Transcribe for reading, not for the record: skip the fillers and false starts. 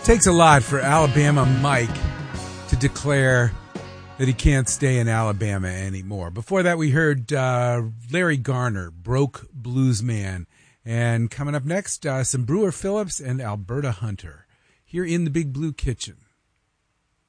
Takes a lot for Alabama Mike to declare that he can't stay in Alabama anymore. Before that, we heard Larry Garner, Broke Blues Man. And coming up next, some Brewer Phillips and Alberta Hunter here in the Big Blue Kitchen.